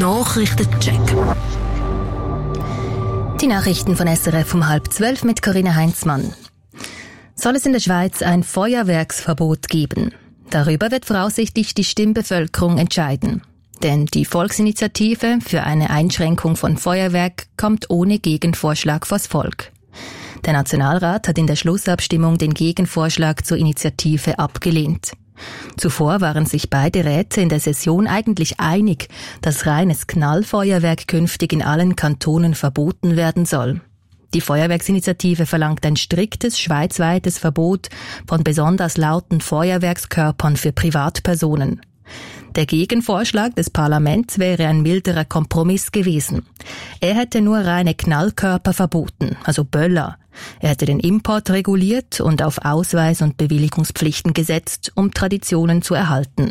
Nachrichtencheck. Die Nachrichten von SRF um 11:30 mit Corinna Heinzmann. Soll es in der Schweiz ein Feuerwerksverbot geben? Darüber wird voraussichtlich die Stimmbevölkerung entscheiden. Denn die Volksinitiative für eine Einschränkung von Feuerwerk kommt ohne Gegenvorschlag vors Volk. Der Nationalrat hat in der Schlussabstimmung den Gegenvorschlag zur Initiative abgelehnt. Zuvor waren sich beide Räte in der Session eigentlich einig, dass reines Knallfeuerwerk künftig in allen Kantonen verboten werden soll. Die Feuerwerksinitiative verlangt ein striktes schweizweites Verbot von besonders lauten Feuerwerkskörpern für Privatpersonen. Der Gegenvorschlag des Parlaments wäre ein milderer Kompromiss gewesen. Er hätte nur reine Knallkörper verboten, also Böller. Er hätte den Import reguliert und auf Ausweis- und Bewilligungspflichten gesetzt, um Traditionen zu erhalten.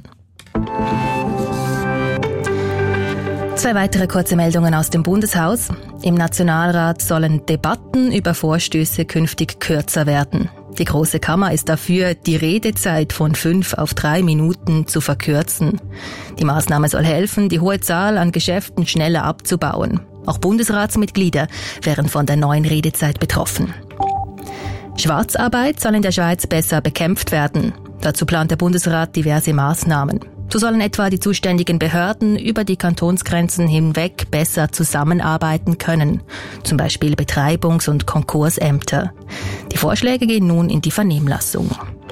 2 weitere kurze Meldungen aus dem Bundeshaus. Im Nationalrat sollen Debatten über Vorstöße künftig kürzer werden. Die Große Kammer ist dafür, die Redezeit von 5 auf 3 Minuten zu verkürzen. Die Maßnahme soll helfen, die hohe Zahl an Geschäften schneller abzubauen. Auch Bundesratsmitglieder wären von der neuen Redezeit betroffen. Schwarzarbeit soll in der Schweiz besser bekämpft werden. Dazu plant der Bundesrat diverse Maßnahmen. So sollen etwa die zuständigen Behörden über die Kantonsgrenzen hinweg besser zusammenarbeiten können, zum Beispiel Betreibungs- und Konkursämter. Die Vorschläge gehen nun in die Vernehmlassung.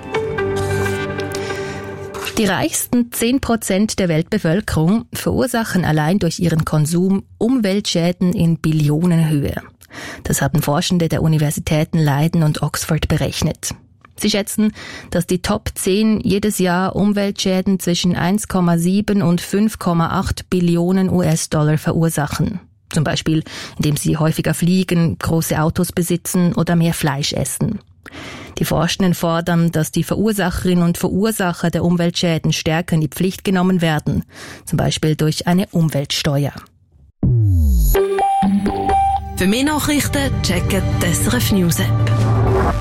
Die reichsten 10% der Weltbevölkerung verursachen allein durch ihren Konsum Umweltschäden in Billionenhöhe. Das haben Forschende der Universitäten Leiden und Oxford berechnet. Sie schätzen, dass die Top 10 jedes Jahr Umweltschäden zwischen 1,7 und 5,8 Billionen US-Dollar verursachen. Zum Beispiel, indem sie häufiger fliegen, große Autos besitzen oder mehr Fleisch essen. Die Forschenden fordern, dass die Verursacherinnen und Verursacher der Umweltschäden stärker in die Pflicht genommen werden, zum Beispiel durch eine Umweltsteuer. Für mehr Nachrichten checken die SRF News App.